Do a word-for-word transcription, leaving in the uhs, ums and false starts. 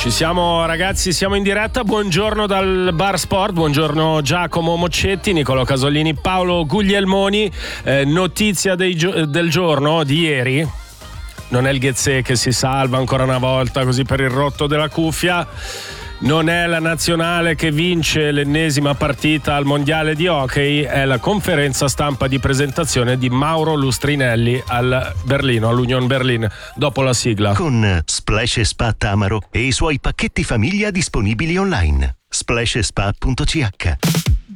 Ci siamo ragazzi, siamo in diretta, buongiorno dal Bar Sport, buongiorno Giacomo Moccetti, Nicolò Casolini, Paolo Guglielmoni. Eh, notizia dei gio- del giorno, di ieri, non è il Ghezzé che si salva ancora una volta così per il rotto della cuffia, non è la nazionale che vince l'ennesima partita al mondiale di hockey, è la conferenza stampa di presentazione di Mauro Lustrinelli al Berlino, all'Union Berlin, dopo la sigla. Con Splash e Spa Tamaro e i suoi pacchetti famiglia disponibili online. splash e spa punto c h